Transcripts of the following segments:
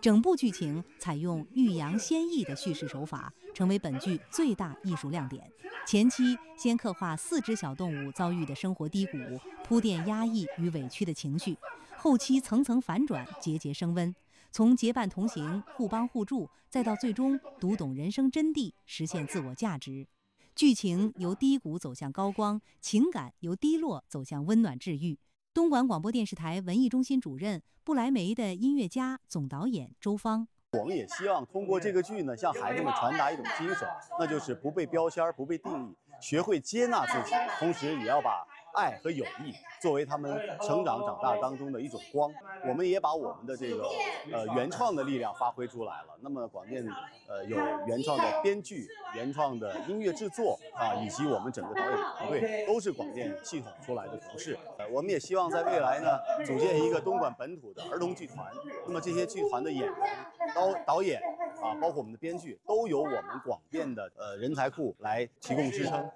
整部剧情采用欲扬先抑的叙事手法，成为本剧最大艺术亮点。前期先刻画4只小动物遭遇的生活低谷，铺垫压抑与委屈的情绪；后期层层反转，节节升温。从结伴同行、互帮互助，再到最终读懂人生真谛，实现自我价值。剧情由低谷走向高光，情感由低落走向温暖治愈。东莞广播电视台文艺中心主任、不来梅的音乐家、总导演周芳。 我们也希望通过这个剧呢，向孩子们传达一种精神，那就是不被标签、不被定义，学会接纳自己，同时也要把爱和友谊作为他们成长大当中的一种光。我们也把我们的这个原创的力量发挥出来了。那么广电有原创的编剧、原创的音乐制作以及我们整个导演团队都是广电系统出来的同事。我们也希望在未来呢，组建一个东莞本土的儿童剧团。那么这些剧团的演员、导演包括我们的编剧，都由我们广电的人才库来提供支撑。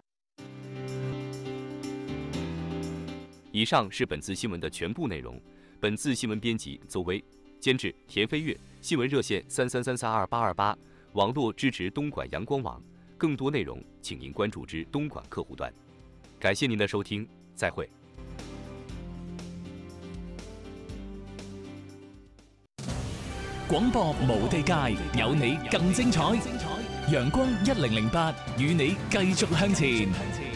以上是本次新闻的全部内容。本次新闻编辑邹薇，监制田飞跃，新闻热线33332828，网络支持东莞阳光网。更多内容，请您关注之东莞客户端。感谢您的收听，再会。 廣播無地界，有你更精彩。陽光1008，與你繼續向前。